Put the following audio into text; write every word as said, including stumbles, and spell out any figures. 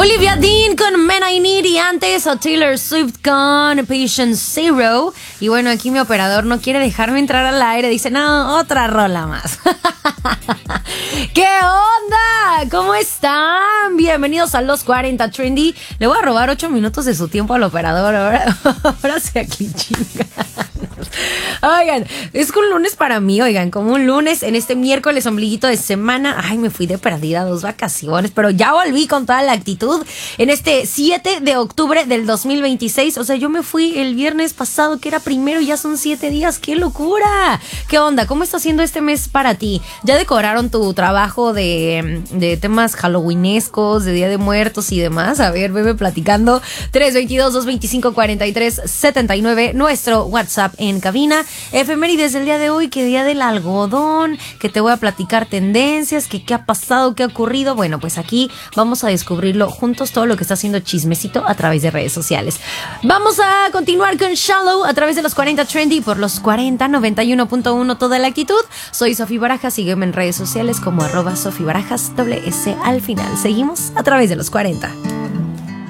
Olivia Dean con Men I Need y antes a Taylor Swift con Patient Zero. Y bueno, aquí mi operador no quiere dejarme entrar al aire. Dice, no, otra rola más. ¿Qué onda? ¿Cómo están? Bienvenidos a Los cuarenta Trendy. Le voy a robar ocho minutos de su tiempo al operador. Ahora, ahora se aquí chinga. Oigan, es un lunes para mí, oigan, como un lunes en este miércoles ombliguito de semana. Ay, me fui de perdida dos vacaciones, pero ya volví con toda la actitud en este siete de octubre del dos mil veintiséis. O sea, yo me fui el viernes pasado, que era primero, y ya son siete días. ¡Qué locura! ¿Qué onda? ¿Cómo está siendo este mes para ti? ¿Ya decoraron tu trabajo de, de temas halloweenescos, de Día de Muertos y demás? A ver, veme platicando. tres veintidós, dos veinticinco, cuarenta y tres setenta y nueve, nuestro WhatsApp en cabina. Efemérides del día de hoy, que día del algodón, que te voy a platicar tendencias, que qué ha pasado, qué ha ocurrido. Bueno, pues aquí vamos a descubrirlo juntos, todo lo que está haciendo chismecito a través de redes sociales. Vamos a continuar con Shallow a través de los cuarenta Trendy por los cuarenta noventa y uno punto uno, toda la actitud. Soy Sofi Barajas, sígueme en redes sociales como arroba Sofi Barajas, doble S al final. Seguimos a través de los cuarenta.